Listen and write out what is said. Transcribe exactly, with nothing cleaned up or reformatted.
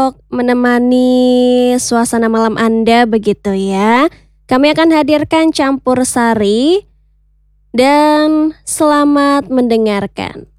untuk menemani suasana malam Anda begitu ya. Kami akan hadirkan campur sari dan selamat mendengarkan.